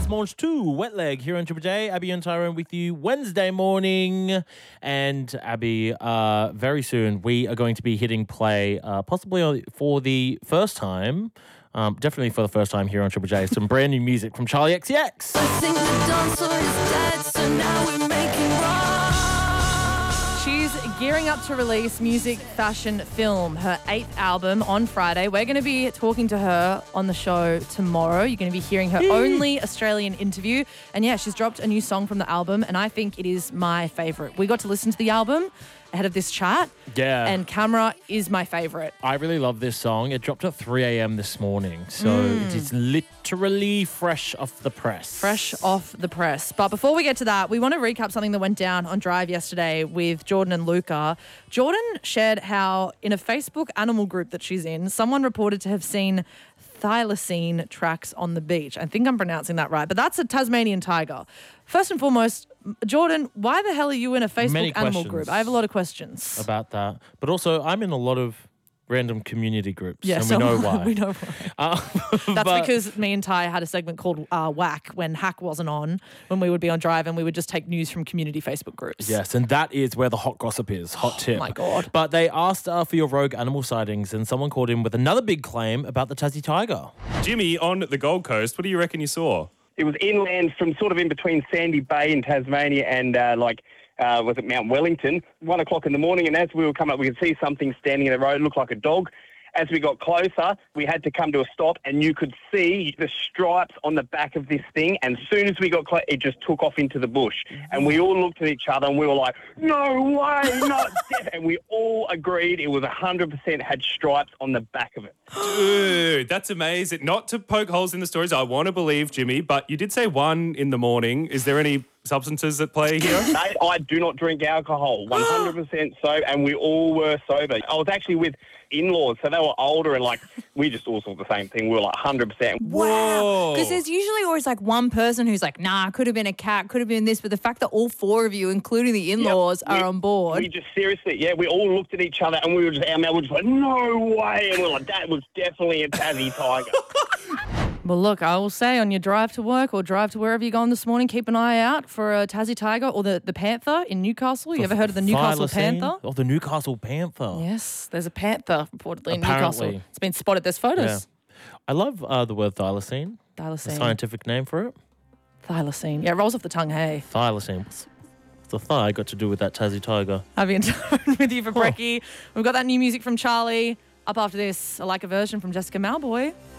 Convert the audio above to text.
Mange 2, Wet Leg here on Triple J. Abby and Tyrone with you Wednesday morning. And Abby, very soon we are going to be hitting play, possibly for the first time, definitely for the first time here on Triple J, some brand new music from Charlie XCX. I think the dancer is dead, so now we're making rock. She's gearing up to release Music Fashion Film, her 8th album on Friday. We're going to be talking to her on the show tomorrow. You're going to be hearing her only Australian interview. And yeah, she's dropped a new song from the album, and I think it is my favourite. We got to listen to the album ahead of this chat. Yeah. And Camera is my favourite. I really love this song. It dropped at 3 a.m. this morning. So it is literally fresh off the press. Fresh off the press. But before we get to that, we want to recap something that went down on Drive yesterday with Jordan and Luca. Jordan shared how in a Facebook animal group that she's in, someone reported to have seen thylacine tracks on the beach. I think I'm pronouncing that right, but that's a Tasmanian tiger. First and foremost, Jordan, why the hell are you in a Facebook animal group? I have a lot of questions about that. But also, I'm in a lot of random community groups, yeah, and so we know why. We know why. That's because me and Ty had a segment called Whack when Hack wasn't on, when we would be on Drive and we would just take news from community Facebook groups. Yes, and that is where the hot gossip is. Hot tip. Oh, my God. But they asked for your rogue animal sightings, and someone called in with another big claim about the Tassie tiger. Jimmy, on the Gold Coast, what do you reckon you saw? It was inland from sort of in between Sandy Bay in Tasmania and was it Mount Wellington, 1 o'clock in the morning. And as we were coming up, we could see something standing in the road, looked like a dog. As we got closer, we had to come to a stop, and you could see the stripes on the back of this thing. And as soon as we got close, it just took off into the bush. And we all looked at each other, and we were like, no way, not death. And we all agreed it was 100% had stripes on the back of it. Dude, that's amazing. Not to poke holes in the stories, I want to believe, Jimmy, but you did say 1 in the morning. Is there any substances at play here? I do not drink alcohol, 100% sober, and we all were sober. I was actually with in-laws, so they were older, and we just all saw the same thing. We were 100%. Wow. Because there's usually always one person who's like, nah, could have been a cat, could have been this, but the fact that all 4 of you, including the in-laws, are on board. We just seriously, we all looked at each other, and we were just, our mouth was just like, no way, and we were like, that was definitely a Tassie tiger. Well, look, I will say on your drive to work or drive to wherever you're going this morning, keep an eye out for a Tassie tiger or the panther in Newcastle. You ever heard of the Newcastle panther? Oh, the Newcastle panther. Yes, there's a panther reportedly in Newcastle. It's been spotted. There's photos. Yeah. I love the word thylacine. Thylacine. The scientific name for it. Thylacine. Yeah, it rolls off the tongue, hey. Thylacine. What's the thigh got to do with that Tassie tiger? Abby and Tyrone with you for Brekkie. We've got that new music from Charlie. Up after this, I like a version from Jessica Mauboy.